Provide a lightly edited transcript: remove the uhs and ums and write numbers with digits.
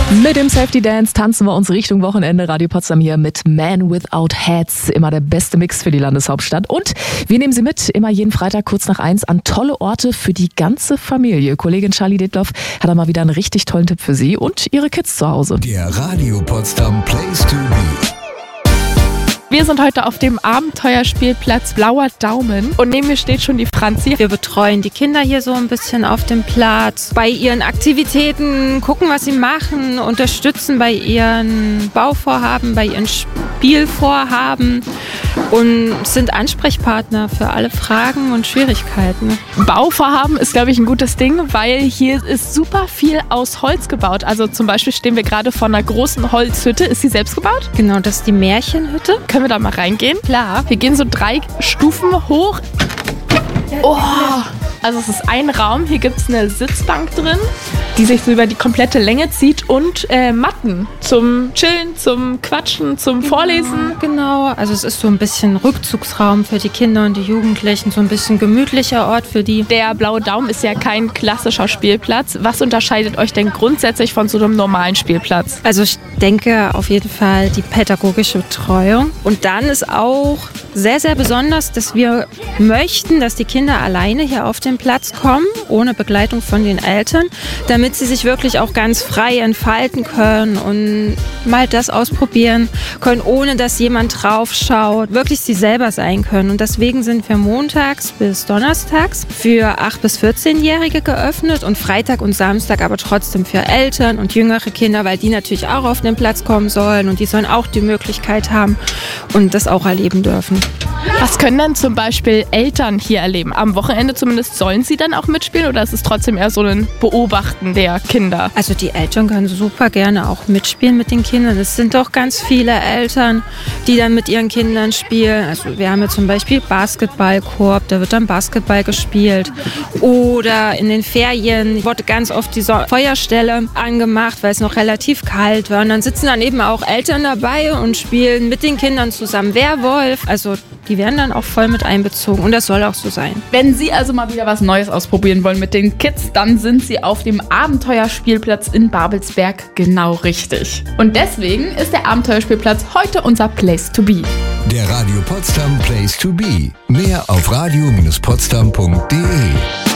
Mit dem Safety Dance tanzen wir uns Richtung Wochenende. Radio Potsdam hier mit Man Without Hats. Immer der beste Mix für die Landeshauptstadt. Und wir nehmen Sie mit, immer jeden Freitag kurz nach 1 an tolle Orte für die ganze Familie. Kollegin Charlie Detloff hat da mal wieder einen richtig tollen Tipp für Sie und Ihre Kids zu Hause. Der Radio Potsdam Place to Be. Wir sind heute auf dem Abenteuerspielplatz Blauer Daumen und neben mir steht schon die Franzi. Wir betreuen die Kinder hier so ein bisschen auf dem Platz, bei ihren Aktivitäten, gucken, was sie machen, unterstützen bei ihren Bauvorhaben, bei ihren Spielvorhaben und sind Ansprechpartner für alle Fragen und Schwierigkeiten. Bauvorhaben ist, glaube ich, ein gutes Ding, weil hier ist super viel aus Holz gebaut. Also zum Beispiel stehen wir gerade vor einer großen Holzhütte. Ist sie selbst gebaut? Genau, das ist die Märchenhütte. Können wir da mal reingehen? Klar. Wir gehen so 3 Stufen hoch. Oh, also es ist ein Raum. Hier gibt es eine Sitzbank drin, die sich so über die komplette Länge zieht und Matten zum Chillen, zum Quatschen, zum Vorlesen. Genau, also es ist so ein bisschen Rückzugsraum für die Kinder und die Jugendlichen, so ein bisschen gemütlicher Ort für die. Der Blaue Daumen ist ja kein klassischer Spielplatz. Was unterscheidet euch denn grundsätzlich von so einem normalen Spielplatz? Also ich denke auf jeden Fall die pädagogische Betreuung. Und dann ist auch sehr, sehr besonders, dass wir möchten, dass die Kinder alleine hier auf den Platz kommen, ohne Begleitung von den Eltern, damit sie sich wirklich auch ganz frei entfalten können und mal das ausprobieren können, ohne dass jemand drauf schaut, wirklich sie selber sein können. Und deswegen sind wir montags bis donnerstags für 8- bis 14-Jährige geöffnet und Freitag und Samstag aber trotzdem für Eltern und jüngere Kinder, weil die natürlich auch auf den Platz kommen sollen und die sollen auch die Möglichkeit haben und das auch erleben dürfen. Was können dann zum Beispiel Eltern hier erleben? Am Wochenende zumindest sollen sie dann auch mitspielen oder ist es trotzdem eher so ein Beobachten der Kinder? Also die Eltern können super gerne auch mitspielen mit den Kindern. Es sind doch ganz viele Eltern, die dann mit ihren Kindern spielen. Also wir haben ja zum Beispiel Basketballkorb, da wird dann Basketball gespielt. Oder in den Ferien wurde ganz oft die Feuerstelle angemacht, weil es noch relativ kalt war. Und dann sitzen dann eben auch Eltern dabei und spielen mit den Kindern zusammen Werwolf. Also die werden dann auch voll mit einbezogen und das soll auch so sein. Wenn Sie also mal wieder was Neues ausprobieren wollen mit den Kids, dann sind Sie auf dem Abenteuerspielplatz in Babelsberg genau richtig. Und deswegen ist der Abenteuerspielplatz heute unser Place to be. Der Radio Potsdam Place to Be. Mehr auf radio-potsdam.de.